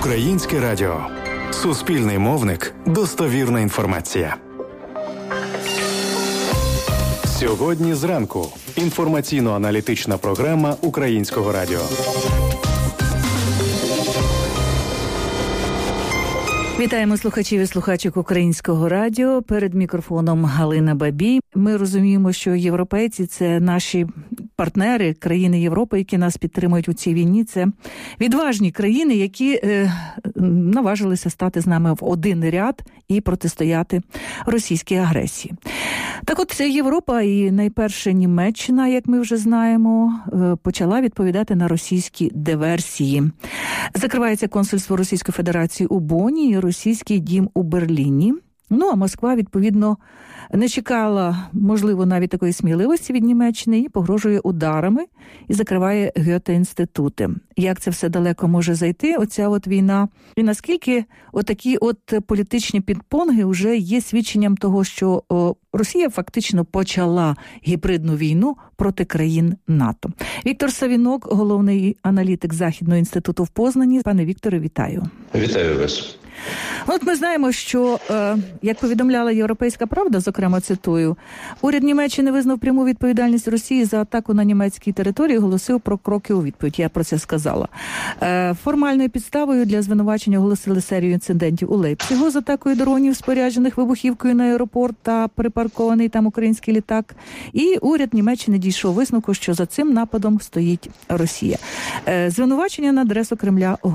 Українське радіо. Суспільний мовник. Достовірна інформація. Сьогодні зранку. Інформаційно-аналітична програма Українського радіо. Вітаємо слухачів і слухачок Українського радіо. Перед мікрофоном Галина Бабій. Ми розуміємо, що європейці – це наші партнери, країни Європи, які нас підтримують у цій війні. Це відважні країни, які наважилися стати з нами в один ряд і протистояти російській агресії. Так от Європа і найперше Німеччина, як ми вже знаємо, почала відповідати на російські диверсії. Закривається консульство Російської Федерації у Бонні і російський дім у Берліні. Ну, а Москва, відповідно, не чекала, можливо, навіть такої сміливості від Німеччини і погрожує ударами і закриває Гьоте-інститути. Як це все далеко може зайти, оця от війна? І наскільки отакі от політичні підпонги вже є свідченням того, що Росія фактично почала гібридну війну проти країн НАТО. Віктор Савінок, головний аналітик Західного інституту в Познані. Пане Вікторе, вітаю. Вітаю вас. От ми знаємо, що, як повідомляла «Європейська правда», зокрема, цитую, уряд Німеччини визнав пряму відповідальність Росії за атаку на німецькій території і оголосив про кроки у відповідь. Я про це сказала. Формальною підставою для звинувачення оголосили серію інцидентів у Лейпцигу з атакою дронів, споряджених вибухівкою на аеропорт та припаркований там український літак. І уряд Німеччини дійшов висновку, що за цим нападом стоїть Росія. Звинувачення на адресу Кремля